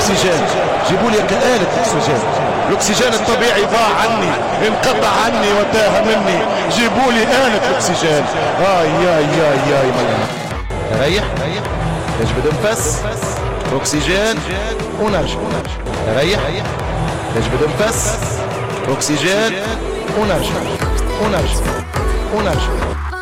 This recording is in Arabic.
الاكسجين، جيبوا لي آلة اكسجين. الاكسجين الطبيعي ضاع عني، انقطع عني وتاه مني، جيبوا لي آلة اكسجين. ياي ريح نجبد نفس اكسجين ونرجع، ريح نجبد نفس اكسجين ونرجع.